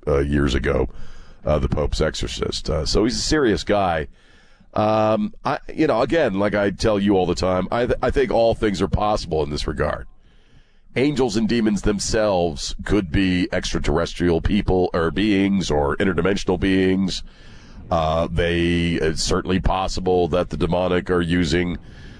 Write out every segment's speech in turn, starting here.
years ago, the Pope's exorcist. So he's a serious guy. Again, like I tell you all the time, I think all things are possible in this regard. Angels and demons themselves could be extraterrestrial people or beings or interdimensional beings. It's certainly possible that the demonic are using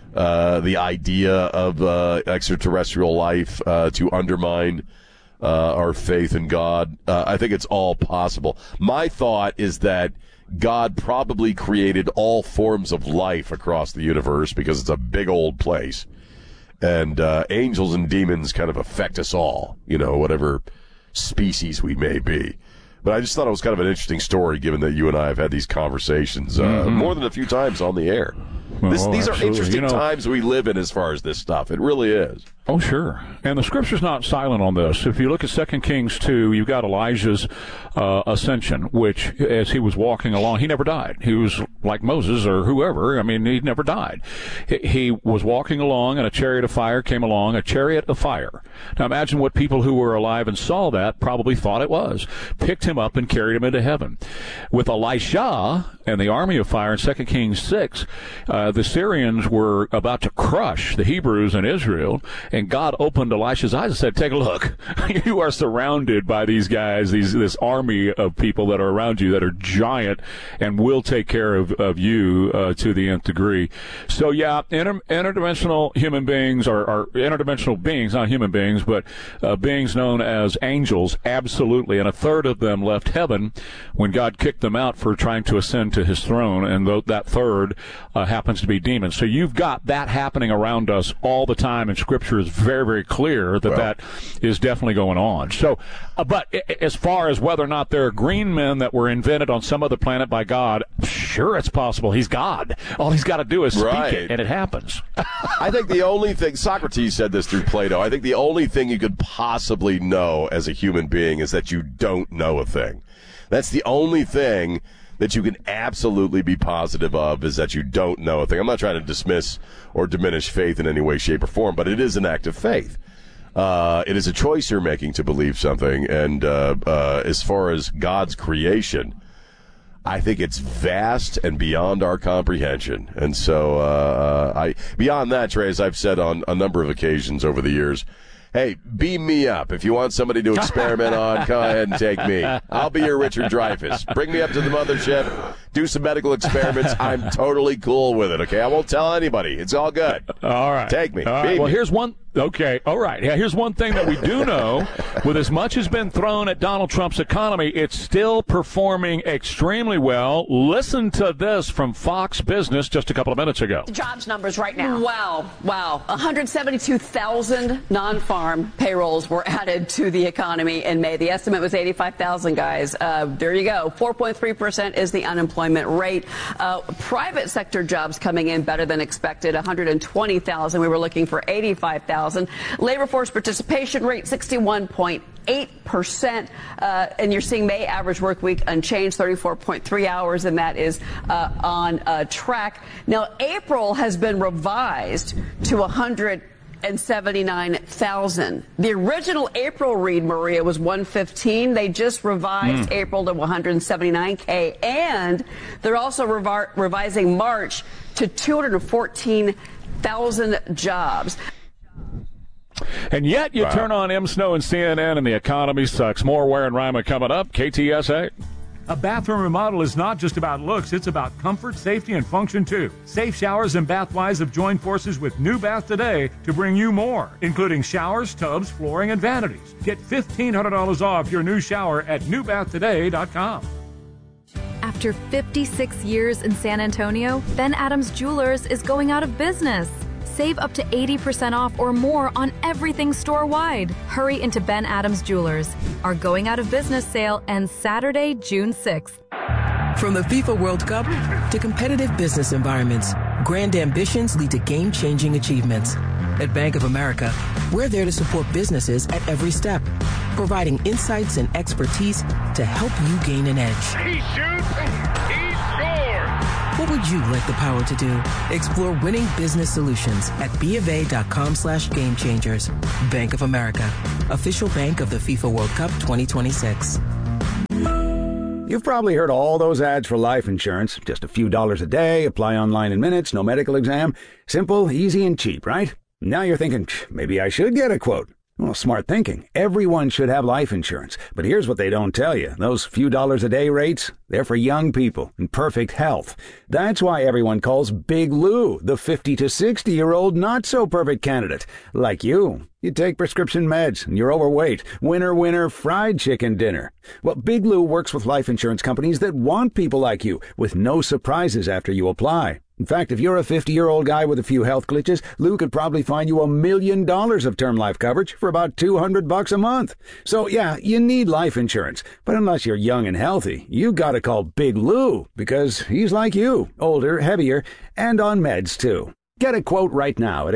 the idea of extraterrestrial life to undermine our faith in God. I think it's all possible. My thought is that God probably created all forms of life across the universe because it's a big old place. And angels and demons kind of affect us all, whatever species we may be. But I just thought it was kind of an interesting story, given that you and I have had these conversations more than a few times on the air. These are interesting times we live in as far as this stuff. It really is. Oh, sure. And the Scripture's not silent on this. If you look at 2 Kings 2, you've got Elijah's ascension, which, as he was walking along, he never died. He was like Moses or whoever. I mean, he never died. He was walking along, and a chariot of fire came along, a chariot of fire. Now, imagine what people who were alive and saw that probably thought it was. Picked him up and carried him into heaven. With Elisha and the army of fire in 2 Kings 6, the Syrians were about to crush the Hebrews in Israel, and God opened Elisha's eyes and said, take a look. You are surrounded by these guys, this army of people that are around you that are giant and will take care of you to the nth degree. So, yeah, interdimensional human beings are interdimensional beings, not human beings, but beings known as angels, absolutely. And a third of them left heaven when God kicked them out for trying to ascend to his throne, and that third happens to be demons. So you've got that happening around us all the time, and Scripture is very, very clear that is definitely going on. So, but as far as whether or not there are green men that were invented on some other planet by God, sure, it's possible. He's God. All he's got to do is speak it, and it happens. I think the only thing, Socrates said this through Plato, I think the only thing you could possibly know as a human being is that you don't know a thing. That's the only thing that you can absolutely be positive of, is that you don't know a thing. I'm not trying to dismiss or diminish faith in any way, shape, or form, but it is an act of faith. It is a choice you're making to believe something. And as far as God's creation, I think it's vast and beyond our comprehension. And so beyond that, Trey, as I've said on a number of occasions over the years, hey, beam me up. If you want somebody to experiment on, go ahead and take me. I'll be your Richard Dreyfuss. Bring me up to the mothership. Do some medical experiments. I'm totally cool with it, okay? I won't tell anybody. It's all good. All right. Take me. All right. Well, here's one. Okay, all right. Yeah, here's one thing that we do know. With as much has been thrown at Donald Trump's economy, it's still performing extremely well. Listen to this from Fox Business just a couple of minutes ago. The jobs numbers right now. Wow. 172,000 non-farm payrolls were added to the economy in May. The estimate was 85,000, guys. There you go. 4.3% is the unemployment rate. Private sector jobs coming in better than expected, 120,000. We were looking for 85,000. Labor force participation rate 61.8%, and you're seeing May average work week unchanged, 34.3 hours, and that is on track. Now, April has been revised to 179,000. The original April read, Maria, was 115. They just revised April to 179K, and they're also revising March to 214,000 jobs. And yet you turn on M. Snow and CNN and the economy sucks. More Ware and Rima coming up. KTSA. A bathroom remodel is not just about looks, it's about comfort, safety, and function too. Safe Showers and Bathwise have joined forces with New Bath Today to bring you more, including showers, tubs, flooring, and vanities. Get $1,500 off your new shower at newbathtoday.com. After 56 years in San Antonio, Ben Adams Jewelers is going out of business. Save up to 80% off or more on everything store-wide. Hurry into Ben Adams Jewelers. Our going out of business sale ends Saturday, June 6th. From the FIFA World Cup to competitive business environments, grand ambitions lead to game-changing achievements. At Bank of America, we're there to support businesses at every step, providing insights and expertise to help you gain an edge. He shoots, he scores! What would you like the power to do? Explore winning business solutions at BofA.com/gamechangers. Bank of America, official bank of the FIFA World Cup 2026. You've probably heard all those ads for life insurance. Just a few dollars a day, apply online in minutes, no medical exam. Simple, easy, and cheap, right? Now you're thinking, maybe I should get a quote. Well, smart thinking. Everyone should have life insurance. But here's what they don't tell you. Those few dollars a day rates, they're for young people in perfect health. That's why everyone calls Big Lou the 50 to 60-year-old not-so-perfect candidate. Like you. You take prescription meds, and you're overweight. Winner, winner, fried chicken dinner. Well, Big Lou works with life insurance companies that want people like you, with no surprises after you apply. In fact, if you're a 50-year-old guy with a few health glitches, Lou could probably find you $1 million of term life coverage for about $200 a month. So, yeah, you need life insurance. But unless you're young and healthy, you gotta call Big Lou, because he's like you, older, heavier, and on meds, too. Get a quote right now at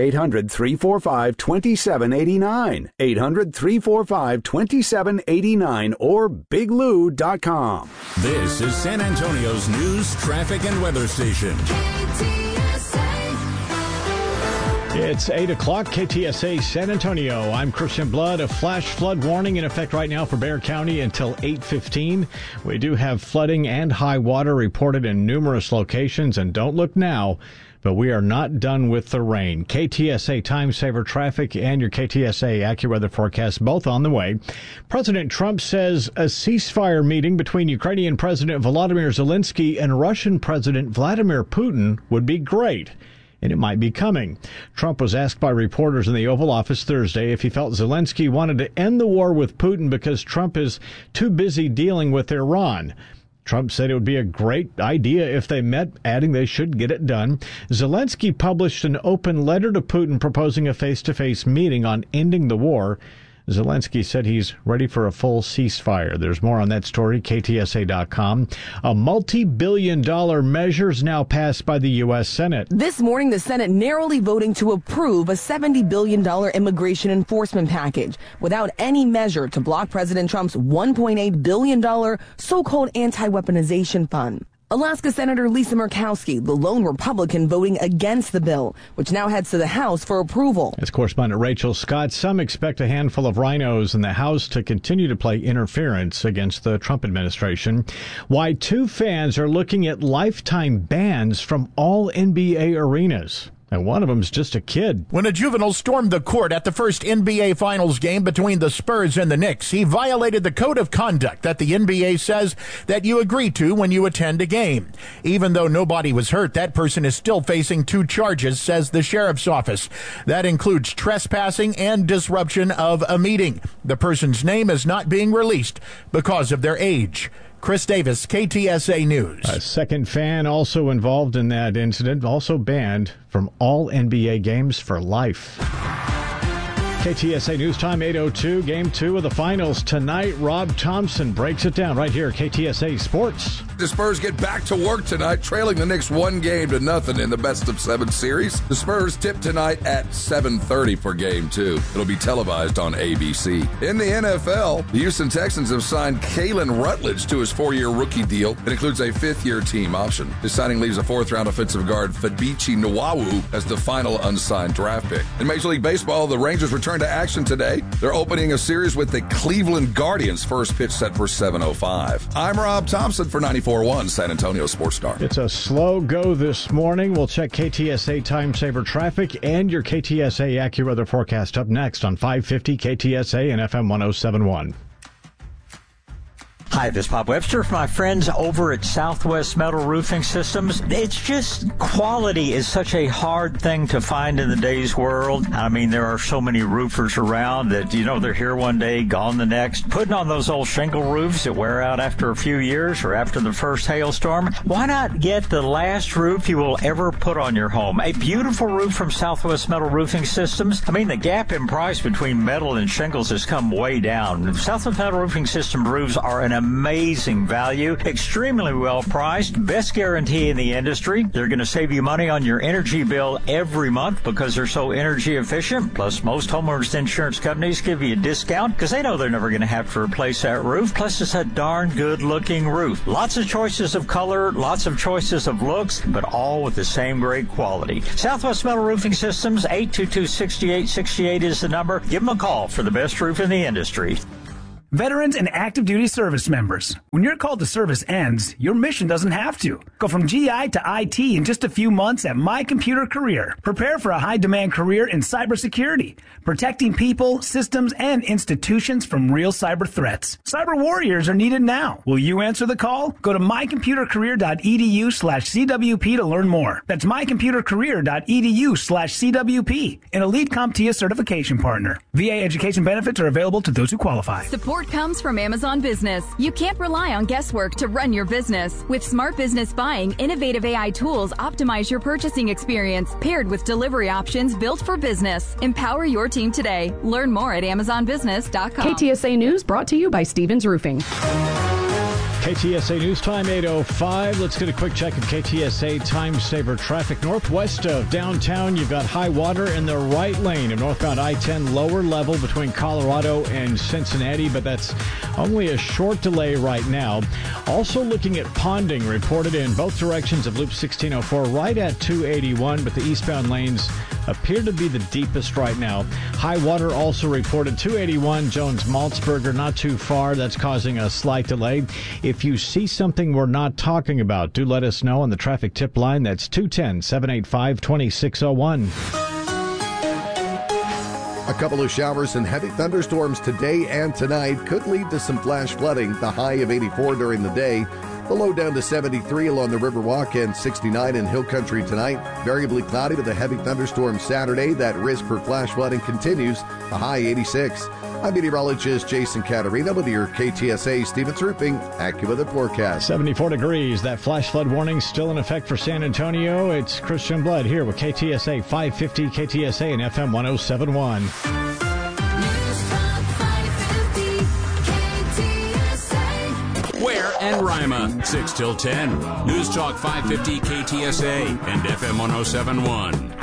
800-345-2789, 800-345-2789, or biglou.com. This is San Antonio's news, traffic, and weather station. It's 8 o'clock, KTSA San Antonio. I'm Christian Blood. A flash flood warning in effect right now for Bexar County until 8:15. We do have flooding and high water reported in numerous locations, and don't look now, but we are not done with the rain. KTSA Time Saver Traffic and your KTSA AccuWeather forecast both on the way. President Trump says a ceasefire meeting between Ukrainian President Volodymyr Zelensky and Russian President Vladimir Putin would be great, and it might be coming. Trump was asked by reporters in the Oval Office Thursday if he felt Zelensky wanted to end the war with Putin because Trump is too busy dealing with Iran. Trump said it would be a great idea if they met, adding they should get it done. Zelensky published an open letter to Putin proposing a face-to-face meeting on ending the war. Zelensky said he's ready for a full ceasefire. There's more on that story, KTSA.com. A multi-billion-dollar measure is now passed by the U.S. Senate. This morning, the Senate narrowly voting to approve a $70 billion immigration enforcement package without any measure to block President Trump's $1.8 billion so-called anti-weaponization fund. Alaska Senator Lisa Murkowski, the lone Republican, voting against the bill, which now heads to the House for approval. As correspondent Rachel Scott, some expect a handful of rhinos in the House to continue to play interference against the Trump administration. Why two fans are looking at lifetime bans from all NBA arenas. And one of them's just a kid. When a juvenile stormed the court at the first NBA Finals game between the Spurs and the Knicks, he violated the code of conduct that the NBA says that you agree to when you attend a game. Even though nobody was hurt, that person is still facing 2 charges, says the sheriff's office. That includes trespassing and disruption of a meeting. The person's name is not being released because of their age. Chris Davis, KTSA News. A second fan also involved in that incident, also banned from all NBA games for life. KTSA News Time 8:02, Game 2 of the Finals tonight. Rob Thompson breaks it down right here at KTSA Sports. The Spurs get back to work tonight, trailing the Knicks 1-0 in the best-of-7 series. The Spurs tip tonight at 7:30 for Game 2. It'll be televised on ABC. In the NFL, the Houston Texans have signed Kalen Rutledge to his 4-year rookie deal. It includes a 5th-year team option. His signing leaves a 4th-round offensive guard Fabichi Nwawu as the final unsigned draft pick. In Major League Baseball, the Rangers return to action today. They're opening a series with the Cleveland Guardians. First pitch set for 7:05. I'm Rob Thompson for 94.1 San Antonio Sports Star. It's a slow go this morning. We'll check KTSA Time Saver Traffic and your KTSA AccuWeather forecast up next on 550 KTSA and FM 107.1. Hi, this is Bob Webster for my friends over at Southwest Metal Roofing Systems. It's just quality is such a hard thing to find in the day's world. I mean, there are so many roofers around that, you know, they're here one day, gone the next. Putting on those old shingle roofs that wear out after a few years or after the first hailstorm. Why not get the last roof you will ever put on your home? A beautiful roof from Southwest Metal Roofing Systems. I mean, the gap in price between metal and shingles has come way down. Southwest Metal Roofing System roofs are an amazing value, extremely well priced, best guarantee in the industry. They're going to save you money on your energy bill every month because they're so energy efficient. Plus, most homeowners insurance companies give you a discount because they know they're never going to have to replace that roof. Plus, it's a darn good looking roof. Lots of choices of color, lots of choices of looks, but all with the same great quality. Southwest Metal Roofing Systems, 822-6868 is the number. Give them a call for the best roof in the industry. Veterans and active duty service members. When your call to service ends, your mission doesn't have to. Go from GI to IT in just a few months at My Computer Career. Prepare for a high-demand career in cybersecurity, protecting people, systems, and institutions from real cyber threats. Cyber warriors are needed now. Will you answer the call? Go to mycomputercareer.edu/CWP to learn more. That's mycomputercareer.edu/CWP, an elite CompTIA certification partner. VA education benefits are available to those who qualify. Support comes from Amazon Business. You can't rely on guesswork to run your business. With Smart Business Buying, innovative AI tools optimize your purchasing experience, paired with delivery options built for business. Empower your team today. Learn more at AmazonBusiness.com. KTSA News brought to you by Stevens Roofing. KTSA News Time 8:05. Let's get a quick check of KTSA Time Saver traffic. Northwest of downtown, you've got high water in the right lane of northbound I-10 lower level between Colorado and Cincinnati, but that's only a short delay right now. Also looking at ponding reported in both directions of Loop 1604 right at 281, but the eastbound lanes appear to be the deepest right now. High water also reported 281 Jones-Maltzberger, not too far. That's causing a slight delay. If you see something we're not talking about, do let us know on the traffic tip line. That's 210-785-2601. A couple of showers and heavy thunderstorms today and tonight could lead to some flash flooding. The high of 84 during the day. The low down to 73 along the Riverwalk and 69 in Hill Country tonight. Variably cloudy with a heavy thunderstorm Saturday. That risk for flash flooding continues. The high 86. I'm meteorologist Jason Caterina with your KTSA Stevens Roofing AccuWeather forecast. 74 degrees. That flash flood warning still in effect for San Antonio. It's Christian Blood here with KTSA 550 KTSA and FM 107.1. Ware and Rima, 6 till 10. News Talk 550 KTSA and FM 107.1.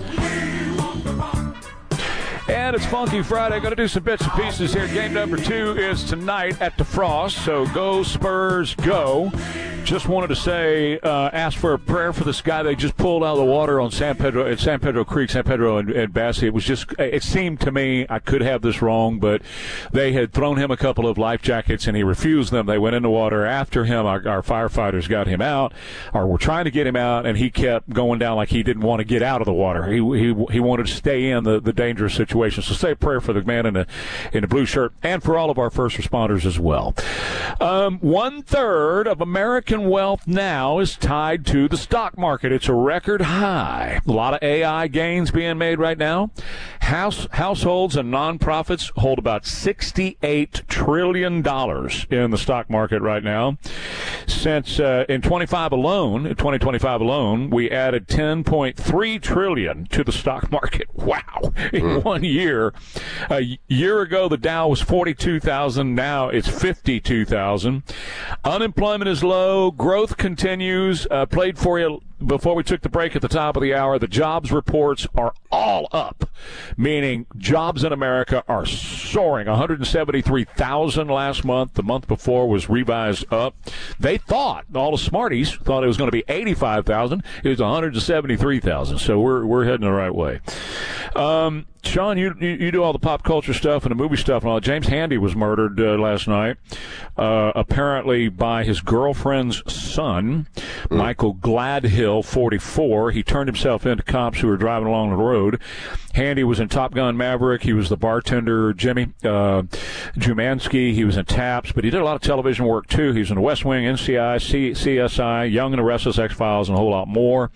And it's Funky Friday. Going to do some bits and pieces here. Game number 2 is tonight at DeFrost. So go Spurs, go. Just wanted to say, ask for a prayer for this guy they just pulled out of the water on San Pedro Creek, San Pedro and Bassie. It seemed to me, I could have this wrong, but they had thrown him a couple of life jackets and he refused them. They went in the water after him. Our firefighters got him out, or were trying to get him out, and he kept going down like he didn't want to get out of the water. He wanted to stay in the dangerous situation. So say a prayer for the man in the blue shirt and for all of our first responders as well. 1/3 of American wealth now is tied to the stock market. It's a record high. A lot of AI gains being made right now. Households and nonprofits hold about $68 trillion in the stock market right now. Since in 2025 alone, we added $10.3 trillion to the stock market. Wow. In 1 year. A year ago, the Dow was 42,000. Now it's 52,000. Unemployment is low. Growth continues. Played for you before we took the break at the top of the hour. The jobs reports are all up, meaning jobs in America are soaring. 173,000 last month. The month before was revised up. They thought, all the smarties thought it was going to be 85,000. It was 173,000. So we're heading the right way. Sean, you do all the pop culture stuff and the movie stuff and all. James Handy was murdered last night, apparently by his girlfriend's son, Michael Gladhill, 44. He turned himself into cops who were driving along the road. Handy was in Top Gun Maverick. He was the bartender, Jimmy Jumansky. He was in Taps, but he did a lot of television work, too. He was in The West Wing, NCI, CSI, Young and the Restless, X-Files, and a whole lot more.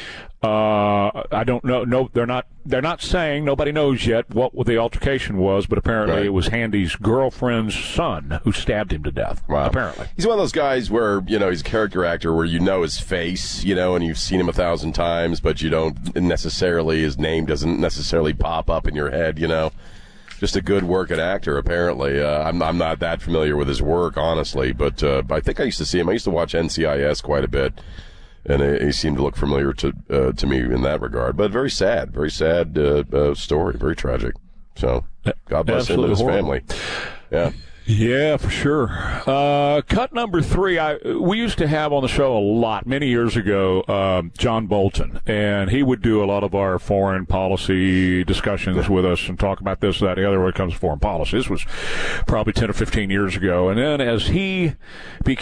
I don't know. No, they're not saying. Nobody knows yet what the altercation was, but apparently it was Handy's girlfriend's son who stabbed him to death. Wow. Apparently, he's one of those guys where he's a character actor where you know his face, and you've seen him 1,000 times, but you don't necessarily, his name doesn't necessarily pop up in your head. Just a good working actor, apparently. I'm not that familiar with his work, honestly, but I think I used to see him. I used to watch NCIS quite a bit. And he seemed to look familiar to me in that regard. But very sad story, very tragic. So God bless him and his family. Yeah. Yeah, for sure. Cut number 3, we used to have on the show a lot, many years ago, John Bolton, and he would do a lot of our foreign policy discussions with us and talk about this, that, the other when it comes to foreign policy. This was probably 10 or 15 years ago. And then as he became